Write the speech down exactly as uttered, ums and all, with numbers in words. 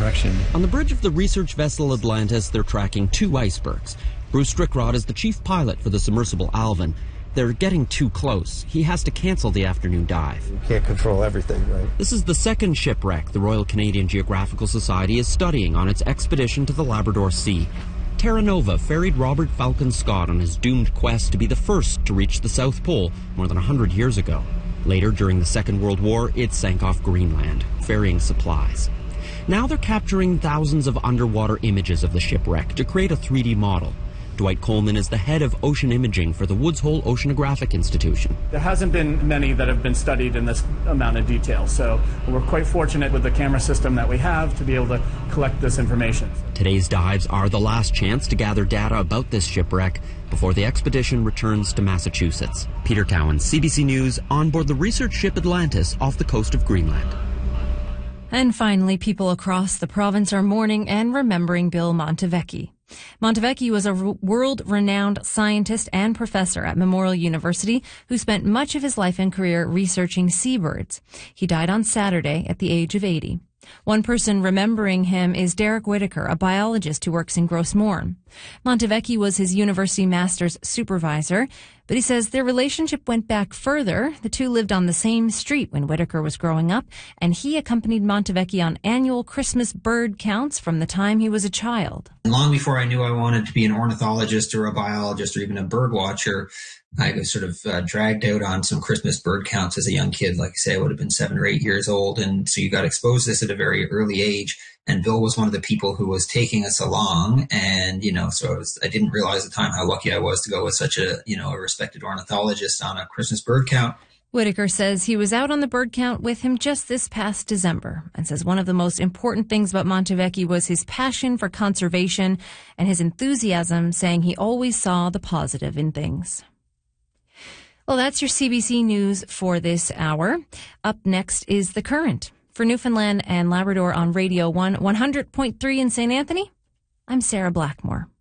direction. On the bridge of the research vessel Atlantis, they're tracking two icebergs. Bruce Strickrod is the chief pilot for the submersible Alvin. They're getting too close. He has to cancel the afternoon dive. You can't control everything, right? This is the second shipwreck the Royal Canadian Geographical Society is studying on its expedition to the Labrador Sea. Terra Nova ferried Robert Falcon Scott on his doomed quest to be the first to reach the South Pole more than one hundred years ago. Later, during the Second World War, it sank off Greenland, ferrying supplies. Now they're capturing thousands of underwater images of the shipwreck to create a three D model. Dwight Coleman is the head of ocean imaging for the Woods Hole Oceanographic Institution. There hasn't been many that have been studied in this amount of detail, so we're quite fortunate with the camera system that we have to be able to collect this information. Today's dives are the last chance to gather data about this shipwreck before the expedition returns to Massachusetts. Peter Cowan, C B C News, on board the research ship Atlantis off the coast of Greenland. And finally, people across the province are mourning and remembering Bill Montevecchi. Montevecchi was a world-renowned scientist and professor at Memorial University who spent much of his life and career researching seabirds. He died on Saturday at the age of eighty. One person remembering him is Derek Whitaker, a biologist who works in Gros Morne. Montevecchi was his university master's supervisor, but he says their relationship went back further. The two lived on the same street when Whitaker was growing up, and he accompanied Montevecchi on annual Christmas bird counts from the time he was a child. Long before I knew I wanted to be an ornithologist or a biologist or even a bird watcher, I was sort of uh, dragged out on some Christmas bird counts as a young kid. Like I say, I would have been seven or eight years old. And so you got exposed to this at a very early age. And Bill was one of the people who was taking us along. And, you know, so I, was, I didn't realize at the time how lucky I was to go with such a, you know, a respected ornithologist on a Christmas bird count. Whitaker says he was out on the bird count with him just this past December and says one of the most important things about Montevecchi was his passion for conservation and his enthusiasm, saying he always saw the positive in things. Well, that's your C B C News for this hour. Up next is The Current. For Newfoundland and Labrador on Radio one, one hundred point three in Saint Anthony, I'm Sarah Blackmore.